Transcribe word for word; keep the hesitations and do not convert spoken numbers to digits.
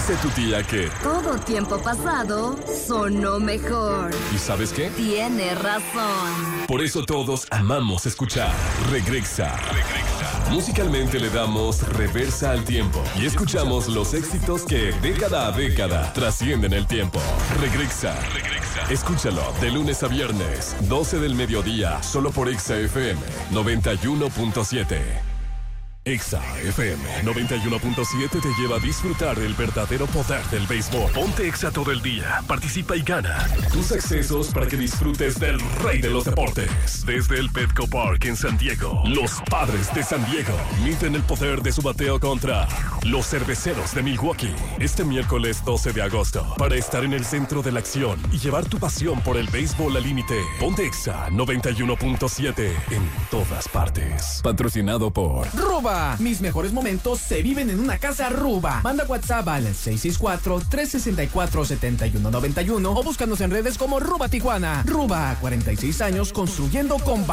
Dice tu tía que todo tiempo pasado sonó mejor. ¿y sabes qué? Tiene razón. Por eso todos amamos escuchar Regrexa. Regrexa. Musicalmente le damos reversa al tiempo y escuchamos los éxitos que década a década trascienden el tiempo. Regrexa. Regrexa. Escúchalo de lunes a viernes, doce del mediodía, solo por Exa F M noventa y uno punto siete. Exa F M noventa y uno punto siete te lleva a disfrutar del verdadero poder del béisbol. Ponte Exa todo el día, participa y gana tus accesos para que disfrutes del rey de los deportes. Desde el Petco Park en San Diego, los Padres de San Diego miden el poder de su bateo contra los Cerveceros de Milwaukee. Este miércoles doce de agosto, para estar en el centro de la acción y llevar tu pasión por el béisbol al límite. Ponte Exa noventa y uno punto siete en todas partes. Patrocinado por Ruba. Mis mejores momentos se viven en una casa Ruba. Manda WhatsApp al seis seis cuatro, tres seis cuatro, siete uno nueve uno o búscanos en redes como Ruba Tijuana. Ruba, cuarenta y seis años construyendo con